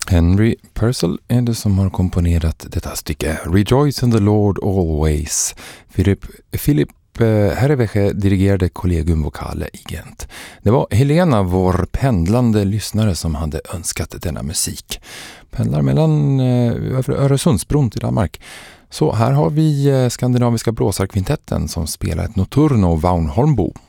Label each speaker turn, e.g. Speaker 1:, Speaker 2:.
Speaker 1: Henry Purcell är det som har komponerat detta stycke. Rejoice in the Lord always. Philip Herrevege dirigerade Collegium Vocale i Gent. Det var Helena, vår pendlande lyssnare, som hade önskat denna musik. Pendlar mellan Öresundsbron till Danmark. Så här har vi skandinaviska blåsarkvintetten som spelar ett Notturno Vaughan Hornbo.